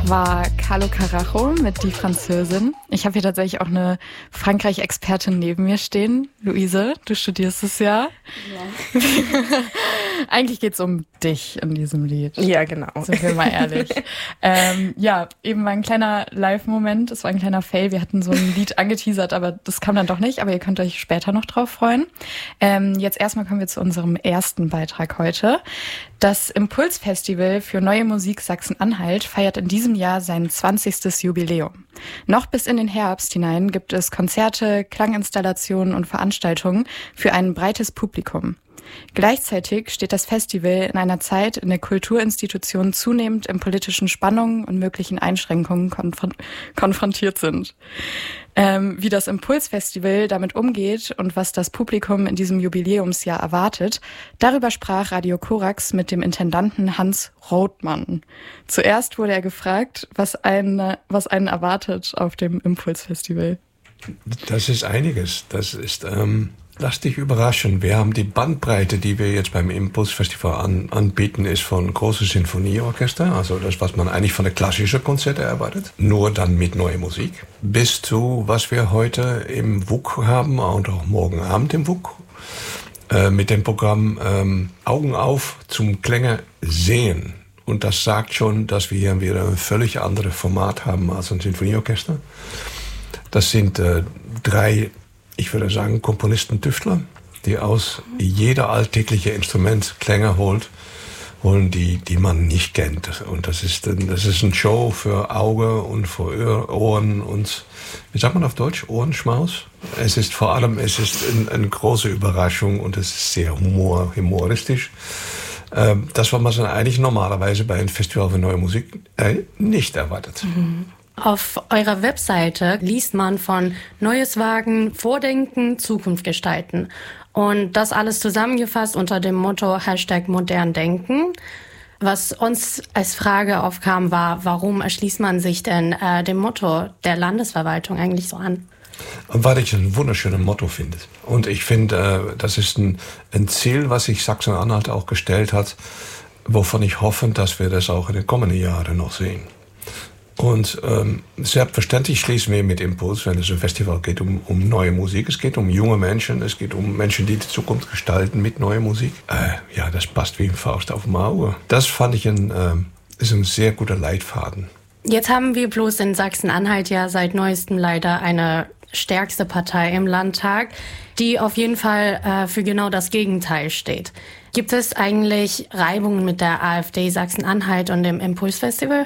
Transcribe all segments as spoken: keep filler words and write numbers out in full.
war Carlo Carajo mit Die Französin. Ich habe hier tatsächlich auch eine Frankreich-Expertin neben mir stehen. Luise, du studierst es ja. Ja. Eigentlich geht's um dich in diesem Lied. Ja, genau. Sind wir mal ehrlich. ähm, ja, eben war ein kleiner Live-Moment. Es war ein kleiner Fail. Wir hatten so ein Lied angeteasert, aber das kam dann doch nicht. Aber ihr könnt euch später noch drauf freuen. Ähm, jetzt erstmal kommen wir zu unserem ersten Beitrag heute. Das Impulsfestival für neue Musik Sachsen-Anhalt feiert in diesem Jahr sein zwanzigstes Jubiläum. Noch bis in den Herbst hinein gibt es Konzerte, Klanginstallationen und Veranstaltungen für ein breites Publikum. Gleichzeitig steht das Festival in einer Zeit, in der Kulturinstitutionen zunehmend in politischen Spannungen und möglichen Einschränkungen konf- konfrontiert sind. Ähm, wie das Impulsfestival damit umgeht und was das Publikum in diesem Jubiläumsjahr erwartet, darüber sprach Radio Korax mit dem Intendanten Hans Rothmann. Zuerst wurde er gefragt, was einen, was einen erwartet auf dem Impulsfestival. Das ist einiges. Das ist... Ähm Lass dich überraschen. Wir haben die Bandbreite, die wir jetzt beim Impulsfestival an, anbieten, ist von große Sinfonieorchester, also das, was man eigentlich von der klassischen Konzerte erwartet, nur dann mit neuer Musik, bis zu, was wir heute im W U K haben und auch morgen Abend im W U K, äh, mit dem Programm ähm, Augen auf zum Klänge sehen. Und das sagt schon, dass wir hier wieder ein völlig anderes Format haben als ein Sinfonieorchester. Das sind äh, drei, ich würde sagen, Komponisten-Tüftler, die aus jeder alltägliche Instrument Klänge holt, holen, die, die man nicht kennt. Und das ist, das ist eine Show für Auge und für Ohren und, wie sagt man auf Deutsch, Ohrenschmaus? Es ist vor allem, es ist eine, eine große Überraschung und es ist sehr humor, humoristisch. Das, was man eigentlich normalerweise bei einem Festival für neue Musik äh, nicht erwartet. Mhm. Auf eurer Webseite liest man von Neues wagen, Vordenken, Zukunft gestalten. Und das alles zusammengefasst unter dem Motto Hashtag modern denken. Was uns als Frage aufkam, war, warum erschließt man sich denn äh, dem Motto der Landesverwaltung eigentlich so an? Weil ich ein wunderschönes Motto finde. Und ich finde, äh, das ist ein, ein Ziel, was sich Sachsen-Anhalt auch gestellt hat, wovon ich hoffe, dass wir das auch in den kommenden Jahren noch sehen. Und ähm, selbstverständlich schließen wir mit Impuls, wenn es ein Festival geht, um, um neue Musik. Es geht um junge Menschen, es geht um Menschen, die die Zukunft gestalten mit neuer Musik. Äh, ja, das passt wie ein Faust auf dem Auge. Das fand ich ein, äh, ist ein sehr guter Leitfaden. Jetzt haben wir bloß in Sachsen-Anhalt ja seit neuestem leider eine stärkste Partei im Landtag, die auf jeden Fall äh, für genau das Gegenteil steht. Gibt es eigentlich Reibungen mit der AfD Sachsen-Anhalt und dem Impulsfestival?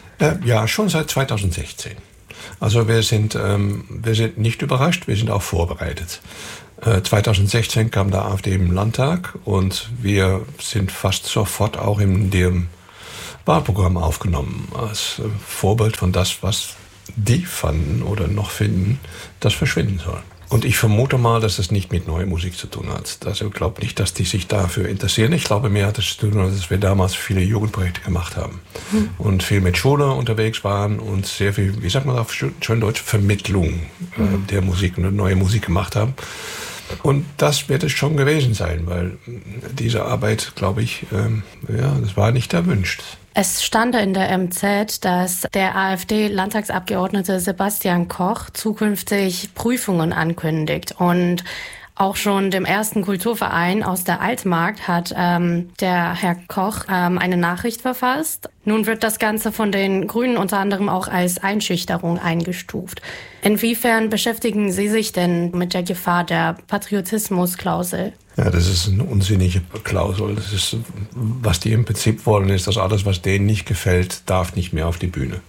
Ja, schon seit zweitausendsechzehn. Also wir sind, ähm, wir sind nicht überrascht, wir sind auch vorbereitet. Äh, zweitausendsechzehn kam der AfD im Landtag und wir sind fast sofort auch in dem Wahlprogramm aufgenommen, als äh, Vorbild von das, was die fanden oder noch finden, das verschwinden soll. Und ich vermute mal, dass es nicht mit neuer Musik zu tun hat. Also ich glaube nicht, dass die sich dafür interessieren. Ich glaube, mehr hat es zu tun, dass wir damals viele Jugendprojekte gemacht haben. Mhm. Und viel mit Schule unterwegs waren und sehr viel, wie sagt man auf schön Deutsch, Vermittlung mhm. äh, der Musik und neue Musik gemacht haben. Und das wird es schon gewesen sein, weil diese Arbeit, glaube ich, ähm, ja, das war nicht erwünscht. Es stand in der M Z, dass der AfD-Landtagsabgeordnete Sebastian Koch zukünftig Prüfungen ankündigt. Und auch schon dem ersten Kulturverein aus der Altmark hat ähm, der Herr Koch ähm, eine Nachricht verfasst. Nun wird das Ganze von den Grünen unter anderem auch als Einschüchterung eingestuft. Inwiefern beschäftigen Sie sich denn mit der Gefahr der Patriotismusklausel? Ja, das ist eine unsinnige Klausel. Das ist, was die im Prinzip wollen, ist, dass alles, was denen nicht gefällt, darf nicht mehr auf die Bühne.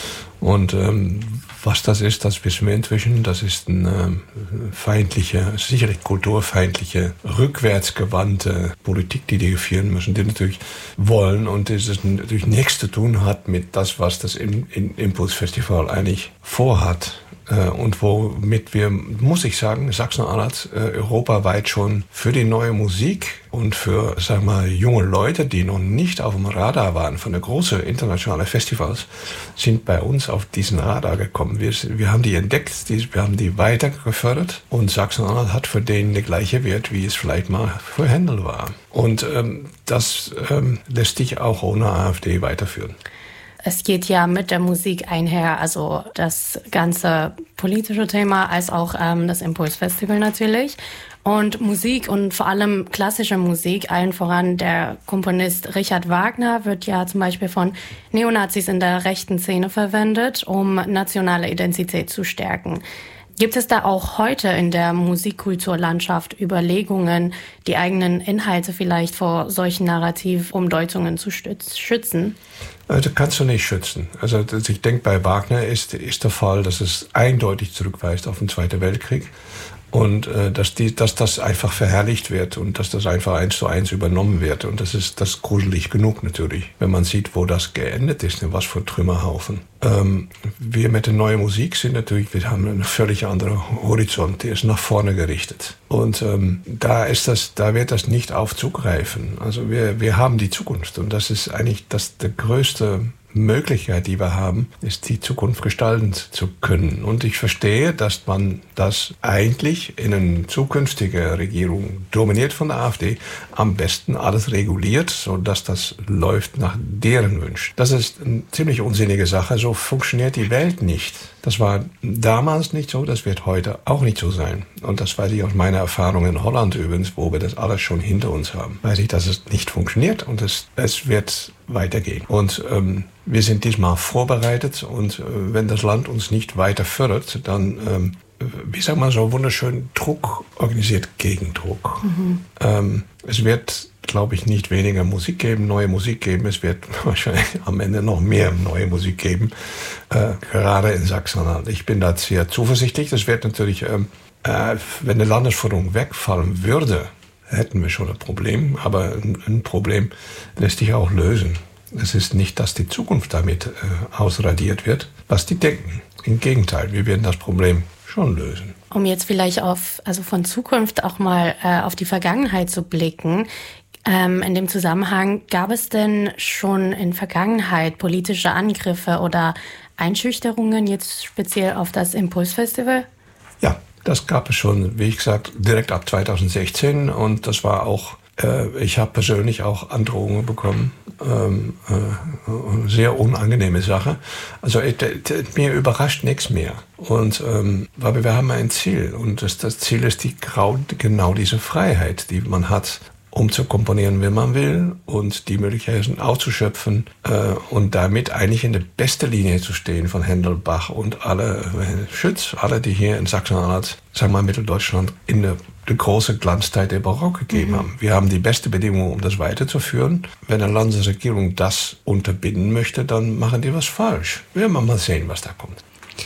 Und ähm, was das ist, das wissen wir inzwischen. Das ist eine feindliche, sicherlich kulturfeindliche, rückwärtsgewandte Politik, die die führen müssen, die natürlich wollen und das natürlich nichts zu tun hat mit das, was das Impulsfestival eigentlich vorhat. Und womit wir, muss ich sagen, Sachsen-Anhalt äh, europaweit schon für die neue Musik und für, sagen wir mal, junge Leute, die noch nicht auf dem Radar waren von den großen internationalen Festivals, sind bei uns auf diesen Radar gekommen. Wir, wir haben die entdeckt, die, wir haben die weiter gefördert und Sachsen-Anhalt hat für den der gleiche Wert, wie es vielleicht mal für Händel war. Und ähm, das ähm, lässt sich auch ohne AfD weiterführen. es geht ja mit der Musik einher, also das ganze politische Thema als auch ähm, das Impulsfestival natürlich. Und Musik und vor allem klassische Musik, allen voran der Komponist Richard Wagner, wird ja zum Beispiel von Neonazis in der rechten Szene verwendet, um nationale Identität zu stärken. Gibt es da auch heute in der Musikkulturlandschaft Überlegungen, die eigenen Inhalte vielleicht vor solchen Narrativumdeutungen zu schützen? Also kannst du nicht schützen. Also ich denke, bei Wagner ist, ist der Fall, dass es eindeutig zurückweist auf den Zweiten Weltkrieg. Und äh, dass, die, dass das einfach verherrlicht wird und dass das einfach eins zu eins übernommen wird. Und das ist das gruselig genug natürlich, wenn man sieht, wo das geendet ist, ne, was für Trümmerhaufen. Ähm, wir mit der neuen Musik sind natürlich, wir haben einen völlig anderen Horizont, der ist nach vorne gerichtet. Und ähm, da ist das, da wird das nicht auf zugreifen. Also wir, wir haben die Zukunft und das ist eigentlich das der größte Möglichkeit, die wir haben, ist, die Zukunft gestalten zu können. Und ich verstehe, dass man das eigentlich in einer zukünftigen Regierung, dominiert von der AfD, am besten alles reguliert, sodass das läuft nach deren Wünschen. Das ist eine ziemlich unsinnige Sache. So funktioniert die Welt nicht. Das war damals nicht so, das wird heute auch nicht so sein. Und das weiß ich aus meiner Erfahrung in Holland übrigens, wo wir das alles schon hinter uns haben. Weiß ich, dass es nicht funktioniert und es, es wird weitergehen. Und ähm, wir sind diesmal vorbereitet und äh, wenn das Land uns nicht weiter fördert, dann, ähm, wie sagt man so wunderschön, Druck organisiert Gegendruck. Mhm. Ähm, es wird, glaube ich, nicht weniger Musik geben, neue Musik geben. Es wird wahrscheinlich am Ende noch mehr neue Musik geben, äh, gerade in Sachsen-Anhalt. Ich bin da sehr zuversichtlich. Das wird natürlich, ähm, äh, wenn eine Landesförderung wegfallen würde, hätten wir schon ein Problem. Aber ein, ein Problem lässt sich auch lösen. Es ist nicht, dass die Zukunft damit äh, ausradiert wird, was die denken. Im Gegenteil, wir werden das Problem schon lösen. Um jetzt vielleicht auf, also von Zukunft auch mal äh, auf die Vergangenheit zu blicken. Ähm, in dem Zusammenhang, gab es denn schon in Vergangenheit politische Angriffe oder Einschüchterungen jetzt speziell auf das Impulsfestival? Ja, das gab es schon, wie ich gesagt, direkt ab zweitausendsechzehn und das war auch, äh, ich habe persönlich auch Androhungen bekommen, ähm, äh, sehr unangenehme Sache. Also äh, mir überrascht nichts mehr. Und ähm, aber wir haben ein Ziel und das, das Ziel ist die genau diese Freiheit, die man hat, um zu komponieren, wie man will und die Möglichkeiten auszuschöpfen äh, und damit eigentlich in der besten Linie zu stehen von Händel, Bach und alle äh, Schütz, alle, die hier in Sachsen-Anhalt, sagen wir mal Mitteldeutschland, in der, der großen Glanzzeit der Barock gegeben mhm. haben. Wir haben die beste Bedingung, um das weiterzuführen. Wenn eine Landesregierung das unterbinden möchte, dann machen die was falsch. Wir werden mal sehen, was da kommt.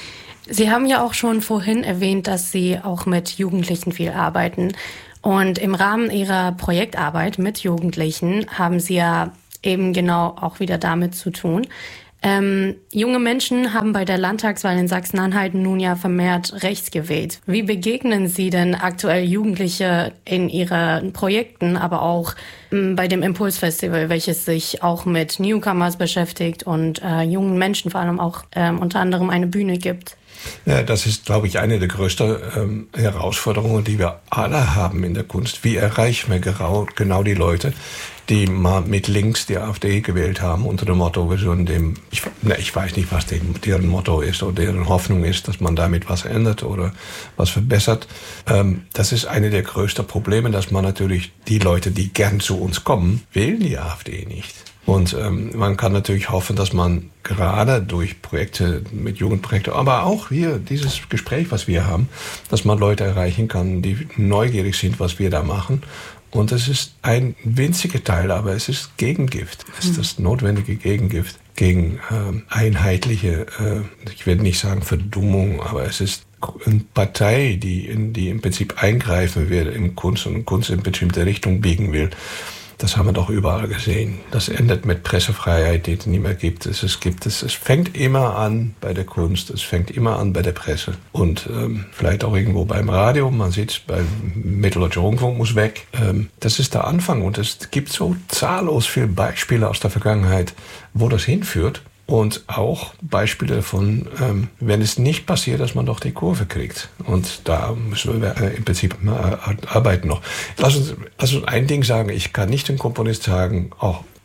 Sie haben ja auch schon vorhin erwähnt, dass Sie auch mit Jugendlichen viel arbeiten. Und im Rahmen Ihrer Projektarbeit mit Jugendlichen haben Sie ja eben genau auch wieder damit zu tun. Ähm, junge Menschen haben bei der Landtagswahl in Sachsen-Anhalt nun ja vermehrt rechts gewählt. Wie begegnen Sie denn aktuell Jugendliche in Ihren Projekten, aber auch ähm, bei dem Impulsfestival, welches sich auch mit Newcomers beschäftigt und äh, jungen Menschen vor allem auch ähm, unter anderem eine Bühne gibt? Ja, das ist, glaube ich, eine der größten ähm, Herausforderungen, die wir alle haben in der Kunst. Wie erreichen wir genau, genau die Leute, die mal mit links die AfD gewählt haben, unter dem Motto, wir sollen dem, ich, ne, ich weiß nicht, was dem, deren Motto ist oder deren Hoffnung ist, dass man damit was ändert oder was verbessert. Ähm, das ist eine der größten Probleme, dass man natürlich die Leute, die gern zu uns kommen, wählen die AfD nicht. Und ähm, man kann natürlich hoffen, dass man gerade durch Projekte mit Jugendprojekten, aber auch hier dieses Gespräch, was wir haben, dass man Leute erreichen kann, die neugierig sind, was wir da machen. Und es ist ein winziger Teil, aber es ist Gegengift. Es ist das notwendige Gegengift gegen äh, einheitliche, äh, ich werde nicht sagen Verdummung, aber es ist eine Partei, die, in, die im Prinzip eingreifen will in Kunst und Kunst in bestimmte Richtung biegen will. Das haben wir doch überall gesehen. Das endet mit Pressefreiheit, die es nicht mehr gibt. Es, es gibt es, es fängt immer an bei der Kunst, es fängt immer an bei der Presse und ähm, vielleicht auch irgendwo beim Radio. Man sieht es beim Mitteldeutschen Rundfunk muss weg. Ähm, das ist der Anfang und es gibt so zahllos viele Beispiele aus der Vergangenheit, wo das hinführt. Und auch Beispiele davon, ähm, wenn es nicht passiert, dass man doch die Kurve kriegt. Und da müssen wir äh, im Prinzip äh, arbeiten noch. Lass uns, lass uns ein Ding sagen, ich kann nicht dem Komponist sagen, auch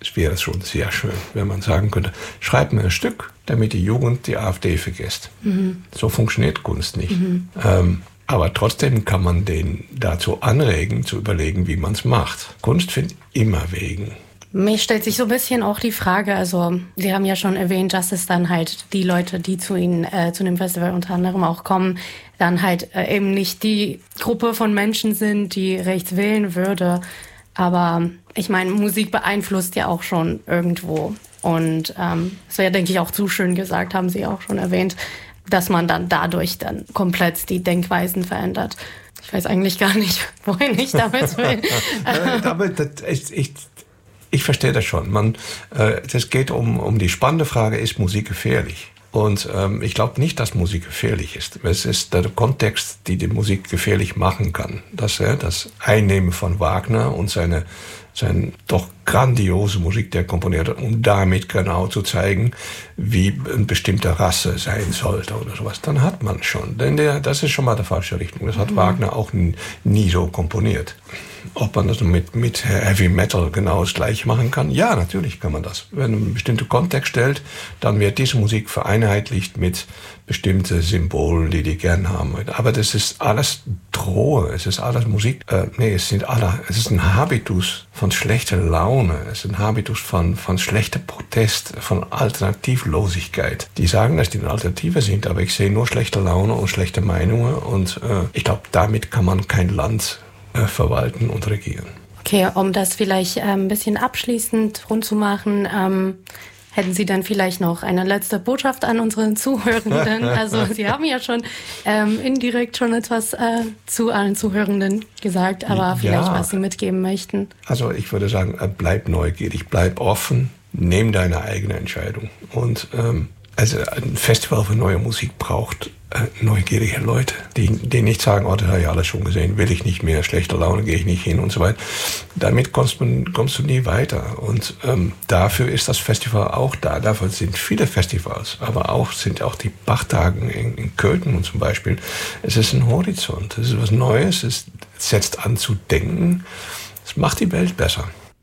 es wäre schon sehr schön, wenn man sagen könnte, schreib mir ein Stück, damit die Jugend die AfD vergisst. Mhm. So funktioniert Kunst nicht. Mhm. Ähm, aber trotzdem kann man den dazu anregen, zu überlegen, wie man es macht. Kunst findet immer Wegen. Mir stellt sich so ein bisschen auch die Frage, also Sie haben ja schon erwähnt, dass es dann halt die Leute, die zu Ihnen, äh, zu dem Festival unter anderem auch kommen, dann halt äh, eben nicht die Gruppe von Menschen sind, die rechts wählen würde. Aber ich meine, Musik beeinflusst ja auch schon irgendwo. Und ähm, es wäre, denke ich, auch zu schön gesagt, haben Sie auch schon erwähnt, dass man dann dadurch dann komplett die Denkweisen verändert. Ich weiß eigentlich gar nicht, wohin ich damit will. Aber das, ich, ich, ich verstehe das schon. Man, äh, das geht um, um die spannende Frage, ist Musik gefährlich? Und ähm, ich glaube nicht, dass Musik gefährlich ist. Es ist der Kontext, die die Musik gefährlich machen kann. Das, äh, das Einnehmen von Wagner und seine, seine doch grandiose Musik, die er komponiert hat, um damit genau zu zeigen, wie eine bestimmte Rasse sein sollte oder sowas. Dann hat man schon. Denn der, das ist schon mal die falsche Richtung. Das hat mhm. Wagner auch nie, nie so komponiert. Ob man das mit, mit Heavy Metal genau das Gleiche machen kann? Ja, natürlich kann man das. Wenn man einen bestimmten Kontext stellt, dann wird diese Musik vereinheitlicht mit bestimmten Symbolen, die die gern haben. Aber das ist alles Drohe, es ist alles Musik. Äh, nee, es sind alle, es ist ein Habitus von schlechter Laune, es ist ein Habitus von, von schlechter Protest, von Alternativlosigkeit. Die sagen, dass die eine Alternative sind, aber ich sehe nur schlechte Laune und schlechte Meinungen und äh, ich glaube, damit kann man kein Land verwalten und regieren. Okay, um das vielleicht äh, ein bisschen abschließend rund zu machen, ähm, hätten Sie dann vielleicht noch eine letzte Botschaft an unsere Zuhörenden? Also Sie haben ja schon ähm, indirekt schon etwas äh, zu allen Zuhörenden gesagt, aber vielleicht ja. was Sie mitgeben möchten. Also ich würde sagen, bleib neugierig, bleib offen, nimm deine eigene Entscheidung. Und ähm, also ein Festival für neue Musik braucht äh, neugierige Leute, die, die nicht sagen, oh, das habe ich alles schon gesehen, will ich nicht mehr, schlechte Laune, gehe ich nicht hin und so weiter. Damit kommst, man, kommst du nie weiter. Und ähm, dafür ist das Festival auch da. Dafür sind viele Festivals, aber auch sind auch die Bachtagen in, in Köln zum Beispiel. Es ist ein Horizont, es ist was Neues, es setzt an zu denken, es macht die Welt besser.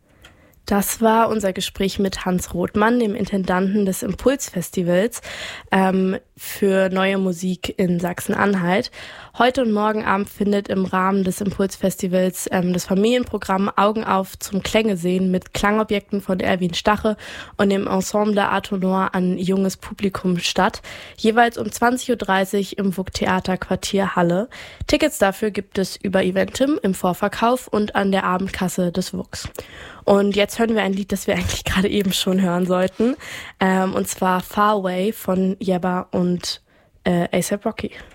Das war unser Gespräch mit Hans Rothmann, dem Intendanten des Impulsfestivals ähm, für neue Musik in Sachsen-Anhalt. Heute und morgen Abend findet im Rahmen des Impulsfestivals ähm, das Familienprogramm Augen auf zum Klänge sehen mit Klangobjekten von Erwin Stache und dem Ensemble Art Noir an junges Publikum statt. Jeweils um zwanzig Uhr dreißig im W U K-Theater Quartier Halle. Tickets dafür gibt es über Eventim im Vorverkauf und an der Abendkasse des W U Ks. Und jetzt hören wir ein Lied, das wir eigentlich gerade eben schon hören sollten. Ähm, und zwar Far Away von Jebba und äh, A$AP Rocky.